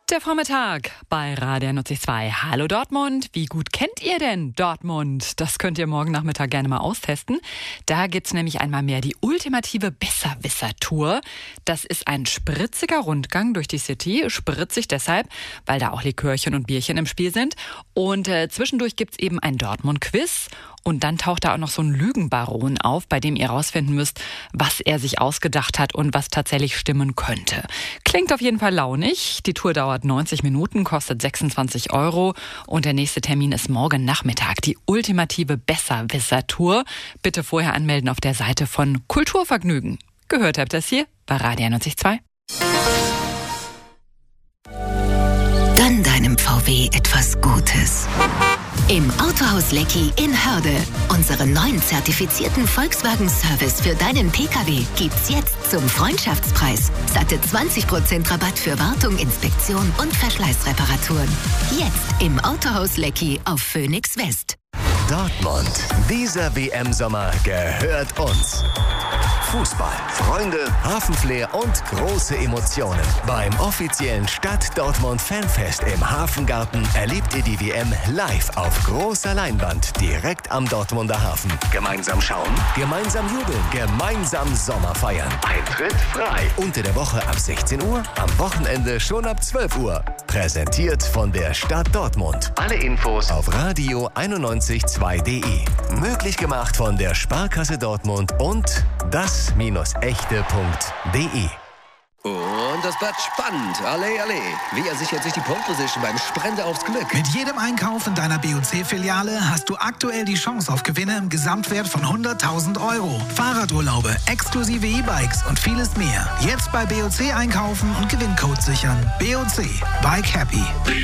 Der Vormittag bei Radio 92. Hallo Dortmund, wie gut kennt ihr denn Dortmund? Das könnt ihr morgen Nachmittag gerne mal austesten. Da gibt's nämlich einmal mehr die ultimative Besserwisser-Tour. Das ist ein spritziger Rundgang durch die City, spritzig deshalb, weil da auch Likörchen und Bierchen im Spiel sind. Und zwischendurch gibt's eben ein Dortmund-Quiz. Und dann taucht da auch noch so ein Lügenbaron auf, bei dem ihr rausfinden müsst, was er sich ausgedacht hat und was tatsächlich stimmen könnte. Klingt auf jeden Fall launig. Die Tour dauert 90 Minuten, kostet 26 € und der nächste Termin ist morgen Nachmittag. Die ultimative Besserwisser-Tour. Bitte vorher anmelden auf der Seite von Kulturvergnügen. Gehört habt ihr das hier bei Radio 92. Gönn deinem VW etwas Gutes. Im Autohaus Lecki in Hörde. Unseren neuen zertifizierten Volkswagen-Service für deinen Pkw gibt's jetzt zum Freundschaftspreis. Satte 20% Rabatt für Wartung, Inspektion und Verschleißreparaturen. Jetzt im Autohaus Lecki auf Phoenix West. Dortmund, dieser WM-Sommer gehört uns. Fußball, Freunde, Hafenflair und große Emotionen. Beim offiziellen Stadt Dortmund Fanfest im Hafengarten erlebt ihr die WM live auf großer Leinwand direkt am Dortmunder Hafen. Gemeinsam schauen, gemeinsam jubeln, gemeinsam Sommer feiern. Eintritt frei. Unter der Woche ab 16 Uhr, am Wochenende schon ab 12 Uhr. Präsentiert von der Stadt Dortmund. Alle Infos auf radio992.de. Möglich gemacht von der Sparkasse Dortmund und das-echte.de. Und das bleibt spannend. Alle, alle. Wie er sichert sich die Pole Position beim Sprinte aufs Glück. Mit jedem Einkauf in deiner BOC-Filiale hast du aktuell die Chance auf Gewinne im Gesamtwert von 100.000 €. Fahrradurlaube, exklusive E-Bikes und vieles mehr. Jetzt bei BOC einkaufen und Gewinncode sichern. BOC. Bike Happy.